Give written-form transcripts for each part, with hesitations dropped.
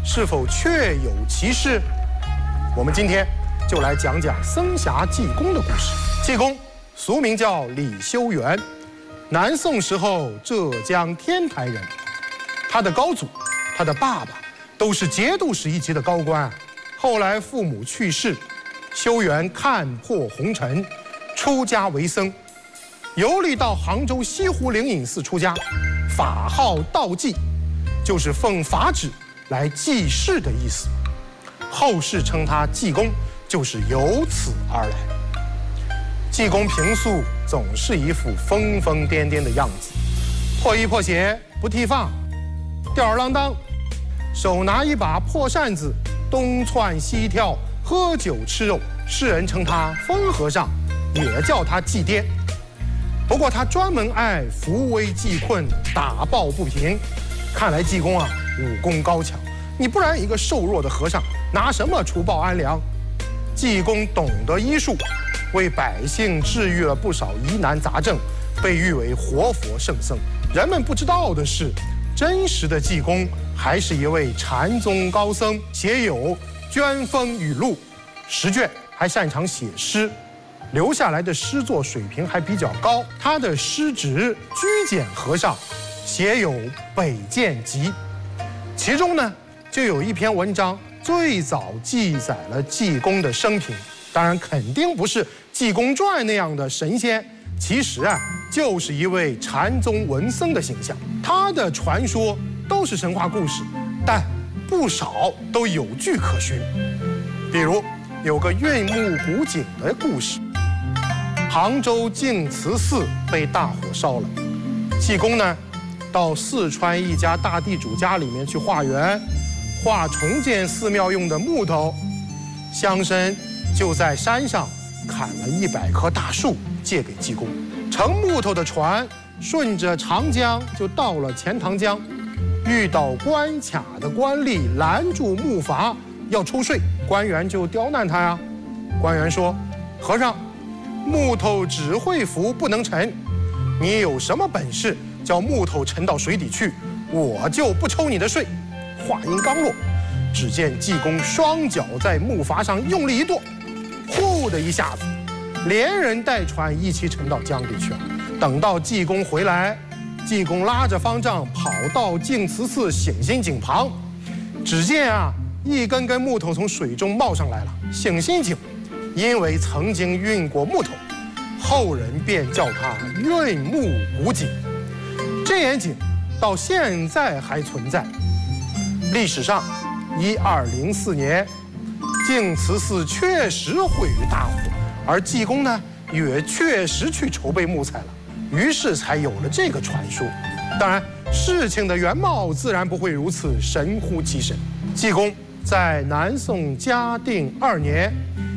是否确有其事？我们今天就来讲讲僧侠济公的故事。济公俗名叫李修缘，南宋时候浙江天台人。他的高祖、他的爸爸都是节度使一级的高官。后来父母去世，修缘看破红尘，出家为僧，游历到杭州西湖灵隐寺出家，法号道济，就是奉法旨来济世的意思。后世称他济公，就是由此而来。济公平素总是一副疯疯癫癫的样子，破衣破鞋不剃发，吊儿郎当，手拿一把破扇子，东窜西跳，喝酒吃肉。世人称他疯和尚，也叫他济癫。不过他专门爱扶危济困，打抱不平。看来济公啊，武功高强，你不然一个瘦弱的和尚拿什么除暴安良？济公懂得医术，为百姓治愈了不少疑难杂症，被誉为活佛圣僧。人们不知道的是，真实的济公还是一位禅宗高僧，写有《捐风语录》10卷，还擅长写诗，留下来的诗作水平还比较高。他的师侄居简和尚写有《北涧集》，其中呢就有一篇文章最早记载了济公的生平。当然肯定不是《济公传》那样的神仙，其实啊就是一位禅宗文僧的形象。他的传说都是神话故事，但不少都有据可循。比如有个运木古井的故事，杭州净慈寺被大火烧了，济公呢到四川一家大地主家里面去化缘，画重建寺庙用的木头，乡绅就在山上砍了100棵大树借给济公。盛木头的船顺着长江就到了钱塘江，遇到关卡的官吏拦住木筏要抽税，官员就刁难他呀。官员说：“和尚，木头只会浮不能沉，你有什么本事叫木头沉到水底去，我就不抽你的税。”话音刚落，只见济公双脚在木筏上用力一跺，呼的一下子，连人带船一起沉到江里去了。等到济公回来，济公拉着方丈跑到净慈寺醒心井旁，只见啊一根根木头从水中冒上来了。醒心井因为曾经运过木头，后人便叫它运木古井。这眼井到现在还存在。历史上1204年净慈寺确实毁于大火，而济公呢也确实去筹备木材了，于是才有了这个传说。当然事情的原貌自然不会如此神乎其神。济公在南宋嘉定2年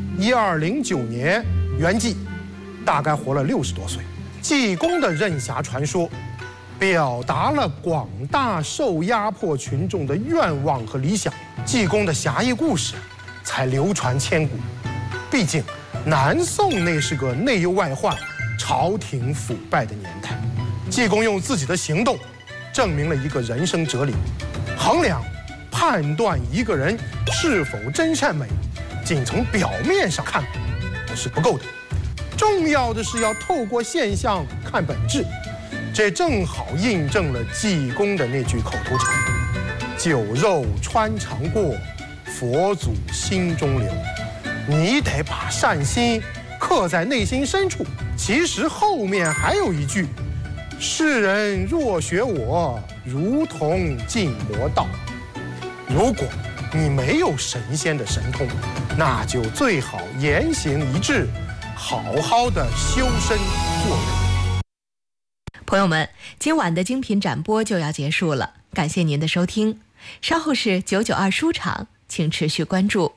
1209年圆寂，大概活了60多岁。济公的任侠传说表达了广大受压迫群众的愿望和理想，济公的侠义故事才流传千古。毕竟南宋那是个内忧外患、朝廷腐败的年代，济公用自己的行动证明了一个人生哲理：衡量、判断一个人是否真善美，仅从表面上看是不够的，重要的是要透过现象看本质。这正好印证了济公的那句口头禅：酒肉穿肠过，佛祖心中留。你得把善心刻在内心深处。其实后面还有一句：世人若学我，如同进魔道。如果你没有神仙的神通，那就最好言行一致，好好的修身做人。 朋友们，今晚的精品展播就要结束了，感谢您的收听。稍后是992书场，请持续关注。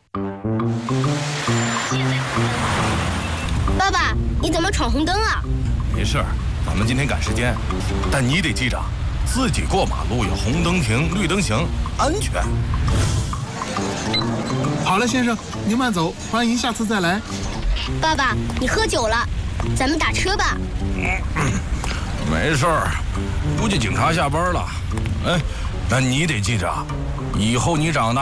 爸爸，你怎么闯红灯啊？ 没事儿，咱们今天赶时间，但你得记着，自己过马路有红灯停，绿灯行，安全。 好了，先生，您慢走，欢迎下次再来。 爸爸，你喝酒了，咱们打车吧。 没事儿，估计警察下班了。哎，那你得记着，以后你长大